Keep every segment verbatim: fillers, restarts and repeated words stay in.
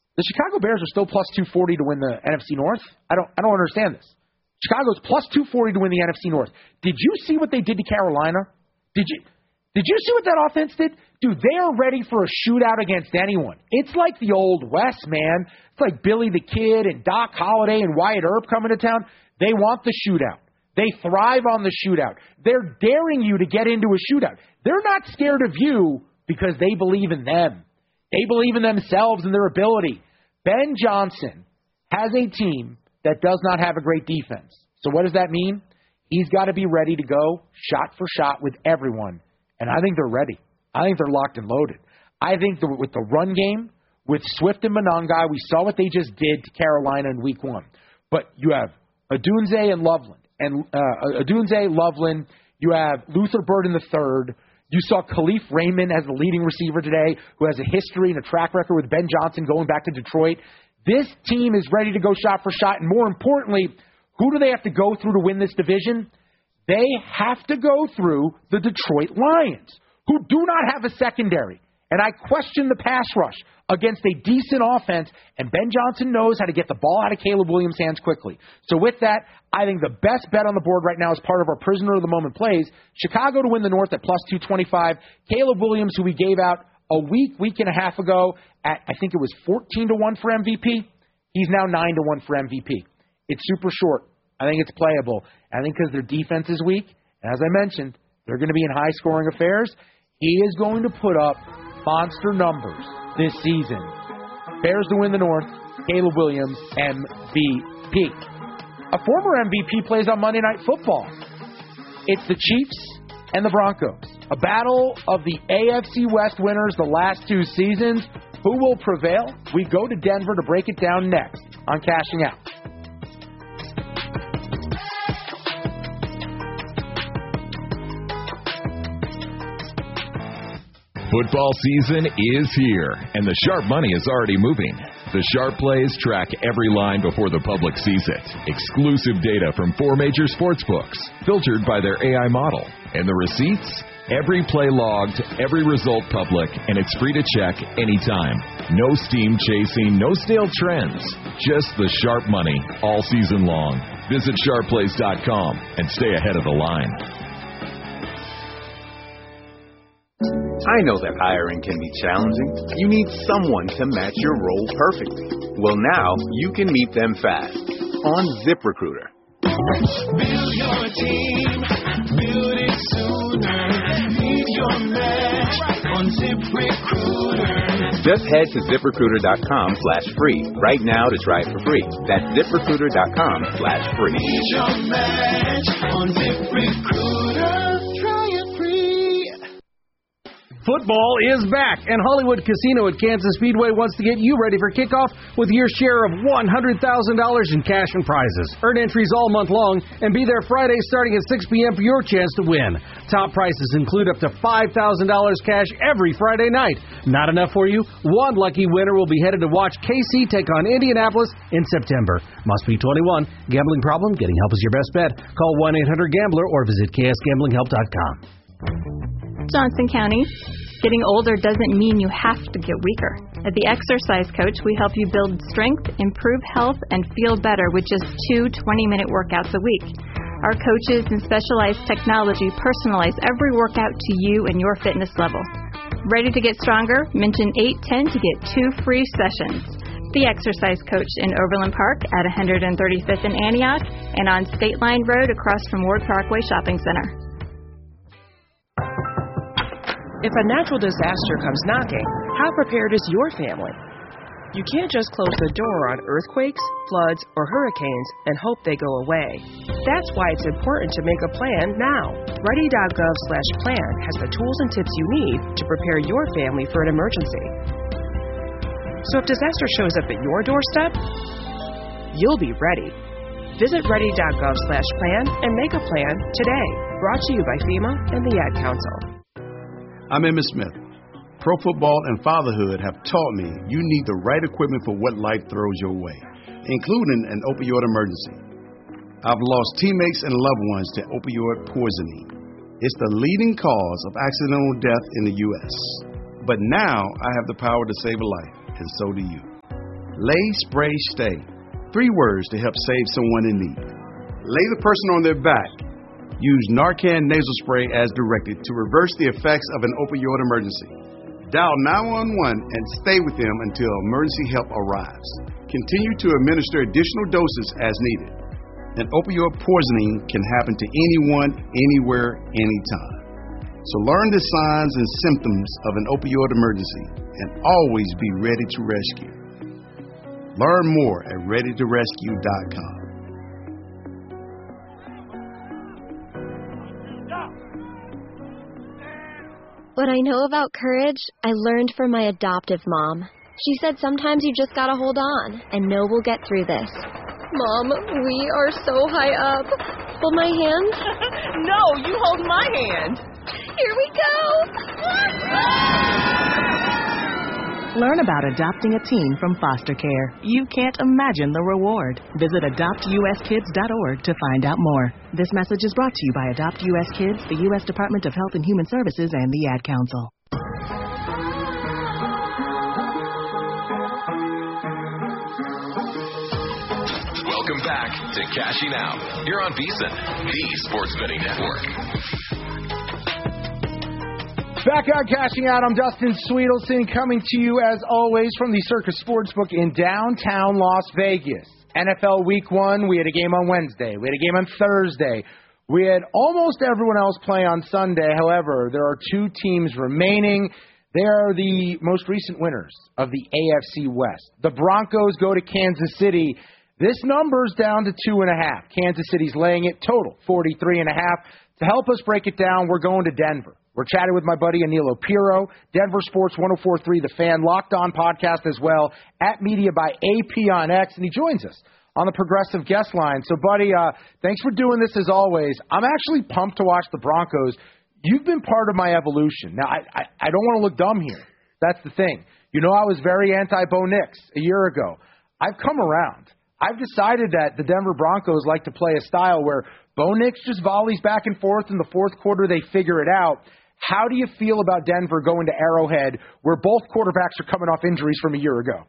The Chicago Bears are still plus two forty to win the N F C North. I don't I don't understand this. Chicago's plus two forty to win the N F C North. Did you see what they did to Carolina? Did you Did you see what that offense did? Dude, they are ready for a shootout against anyone. It's like the old West, man. It's like Billy the Kid and Doc Holliday and Wyatt Earp coming to town. They want the shootout. They thrive on the shootout. They're daring you to get into a shootout. They're not scared of you because they believe in them. They believe in themselves and their ability. Ben Johnson has a team that does not have a great defense. So what does that mean? He's got to be ready to go shot for shot with everyone. And I think they're ready. I think they're locked and loaded. I think that with the run game, with Swift and Monangai, we saw what they just did to Carolina in week one. But you have Odunze and Loveland. And uh, Odunze, Loveland. You have Luther Burden the third. You saw Khalif Raymond as the leading receiver today, who has a history and a track record with Ben Johnson going back to Detroit. This team is ready to go shot for shot. And more importantly, who do they have to go through to win this division? They have to go through the Detroit Lions, who do not have a secondary. And I question the pass rush against a decent offense, and Ben Johnson knows how to get the ball out of Caleb Williams' hands quickly. So with that, I think the best bet on the board right now as part of our prisoner of the moment plays, Chicago to win the North at plus two twenty-five. Caleb Williams, who we gave out a week, week and a half ago at, I think it was fourteen to one for M V P. He's now nine to one for M V P. It's super short. I think it's playable. I think because their defense is weak, and as I mentioned, they're going to be in high-scoring affairs. He is going to put up monster numbers this season. Bears to win the North, Caleb Williams, M V P. A former M V P plays on Monday Night Football. It's the Chiefs and the Broncos. A battle of the A F C West winners the last two seasons. Who will prevail? We go to Denver to break it down next on Cashing Out. Football season is here, and the sharp money is already moving. The Sharp Plays track every line before the public sees it. Exclusive data from four major sports books, filtered by their A I model. And the receipts? Every play logged, every result public, and it's free to check anytime. No steam chasing, no stale trends. Just the sharp money all season long. Visit sharp plays dot com and stay ahead of the line. I know that hiring can be challenging. You need someone to match your role perfectly. Well, now you can meet them fast on ZipRecruiter. Build your team, build it sooner. Meet your match on ZipRecruiter. Just head to ZipRecruiter.com slash free right now to try it for free. That's ZipRecruiter.com slash free. Meet your match on ZipRecruiter. Try it free. Football is back, and Hollywood Casino at Kansas Speedway wants to get you ready for kickoff with your share of one hundred thousand dollars in cash and prizes. Earn entries all month long and be there Friday starting at six p.m. for your chance to win. Top prizes include up to five thousand dollars cash every Friday night. Not enough for you? One lucky winner will be headed to watch K C take on Indianapolis in September. Must be twenty-one. Gambling problem? Getting help is your best bet. Call one eight hundred gambler or visit k s gambling help dot com. Johnson County. Getting older doesn't mean you have to get weaker. At The Exercise Coach, we help you build strength, improve health, and feel better with just two twenty-minute workouts a week. Our coaches and specialized technology personalize every workout to you and your fitness level. Ready to get stronger? Mention eight ten to get two free sessions. The Exercise Coach in Overland Park at one thirty-fifth and Antioch and on State Line Road across from Ward Parkway Shopping Center. If a natural disaster comes knocking, how prepared is your family? You can't just close the door on earthquakes, floods, or hurricanes and hope they go away. That's why it's important to make a plan now. Ready.gov slash plan has the tools and tips you need to prepare your family for an emergency. So if disaster shows up at your doorstep, you'll be ready. Visit ready.gov slash plan and make a plan today. Brought to you by FEMA and the Ad Council. I'm Emmitt Smith. Pro football and fatherhood have taught me you need the right equipment for what life throws your way, including an opioid emergency. I've lost teammates and loved ones to opioid poisoning. It's the leading cause of accidental death in the U S But now I have the power to save a life, and so do you. Lay, spray, stay. Three words to help save someone in need. Lay the person on their back. Use Narcan nasal spray as directed to reverse the effects of an opioid emergency. Dial nine one one and stay with them until emergency help arrives. Continue to administer additional doses as needed. An opioid poisoning can happen to anyone, anywhere, anytime. So learn the signs and symptoms of an opioid emergency and always be ready to rescue. Learn more at ready to rescue dot com. What I know about courage, I learned from my adoptive mom. She said sometimes you just gotta hold on and know we'll get through this. Mom, we are so high up. Hold my hand. No, you hold my hand. Here we go. Learn about adopting a teen from foster care. You can't imagine the reward. Visit adopt u s kids dot org to find out more. This message is brought to you by Adopt U S Kids, the U S Department of Health and Human Services, and the Ad Council. Welcome back to Cashing Out here on VEASAN, the Sports Betting Network. Back on Cashing Out, I'm Dustin Sweetelson, coming to you as always from the Circus Sportsbook in downtown Las Vegas. N F L Week One, we had a game on Wednesday. We had a game on Thursday. We had almost everyone else play on Sunday. However, there are two teams remaining. They are the most recent winners of the A F C West. The Broncos go to Kansas City. This number's down to two and a half. Kansas City's laying it total, forty-three and a half. To help us break it down, we're going to Denver. We're chatting with my buddy Anilo Piro, Denver Sports one oh four point three, The Fan, Locked On podcast as well, at Media by A P on X, and he joins us on the Progressive Guest Line. So, buddy, uh, thanks for doing this as always. I'm actually pumped to watch the Broncos. You've been part of my evolution. Now, I, I, I don't want to look dumb here. That's the thing. You know I was very anti-Bo Nix a year ago. I've come around. I've decided that the Denver Broncos like to play a style where Bo Nix just volleys back and forth. In the fourth quarter, they figure it out. How do you feel about Denver going to Arrowhead, where both quarterbacks are coming off injuries from a year ago?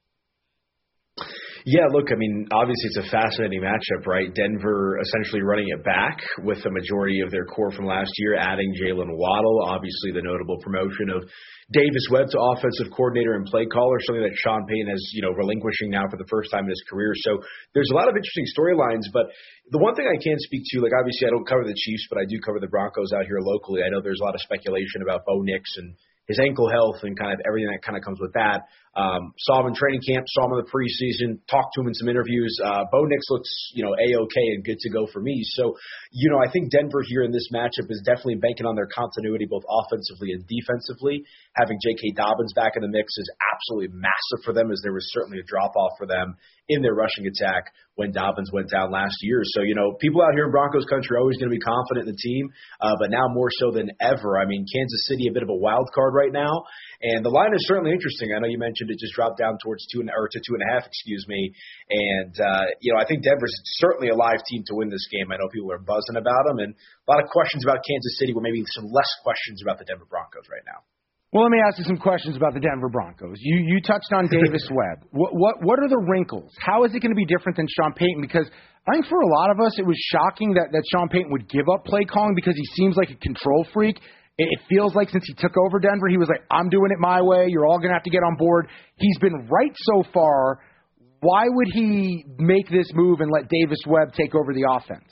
Yeah, look, I mean, obviously it's a fascinating matchup, right? Denver essentially running it back with the majority of their core from last year, adding Jalen Waddle, obviously the notable promotion of Davis Webb to offensive coordinator and play caller, something that Sean Payton has, you know, relinquishing now for the first time in his career. So there's a lot of interesting storylines, but the one thing I can speak to, like obviously I don't cover the Chiefs, but I do cover the Broncos out here locally. I know there's a lot of speculation about Bo Nix and his ankle health and kind of everything that kind of comes with that. Um, saw him in training camp, saw him in the preseason, talked to him in some interviews. Uh, Bo Nix looks, you know, A-okay and good to go for me. So, you know, I think Denver here in this matchup is definitely banking on their continuity both offensively and defensively. Having J K. Dobbins back in the mix is absolutely massive for them, as there was certainly a drop-off for them in their rushing attack when Dobbins went down last year. So, you know, people out here in Broncos country are always going to be confident in the team, uh, but now more so than ever. I mean, Kansas City, a bit of a wild card right now, and the line is certainly interesting. I know you mentioned it just dropped down towards two and or to two and a half, excuse me. And uh, you know, I think Denver's certainly a live team to win this game. I know people are buzzing about them, and a lot of questions about Kansas City, but maybe some less questions about the Denver Broncos right now. Well, let me ask you some questions about the Denver Broncos. You you touched on Davis Webb. What what what are the wrinkles? How is it going to be different than Sean Payton? Because I think for a lot of us, it was shocking that, that Sean Payton would give up play calling because he seems like a control freak. It feels like since he took over Denver, he was like, I'm doing it my way. You're all going to have to get on board. He's been right so far. Why would he make this move and let Davis Webb take over the offense?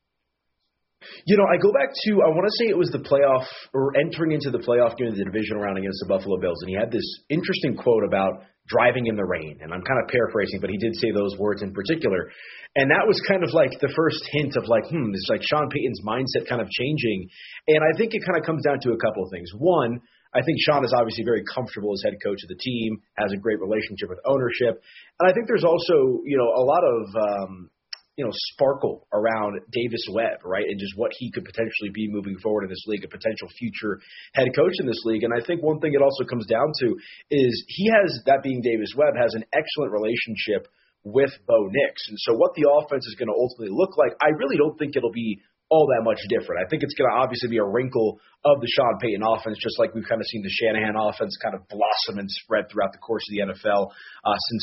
You know, I go back to, I want to say it was the playoff, or entering into the playoff game of the divisional round against the Buffalo Bills, and he had this interesting quote about driving in the rain, and I'm kind of paraphrasing, but he did say those words in particular, and that was kind of like the first hint of like, hmm, it's like Sean Payton's mindset kind of changing, and I think it kind of comes down to a couple of things. One, I think Sean is obviously very comfortable as head coach of the team, has a great relationship with ownership, and I think there's also, you know, a lot of um, you know, sparkle around Davis Webb, right, and just what he could potentially be moving forward in this league, a potential future head coach in this league. And I think one thing it also comes down to is he has, that being Davis Webb, has an excellent relationship with Bo Nix. And so what the offense is going to ultimately look like, I really don't think it'll be all that much different. I think it's going to obviously be a wrinkle of the Sean Payton offense, just like we've kind of seen the Shanahan offense kind of blossom and spread throughout the course of the N F L uh, since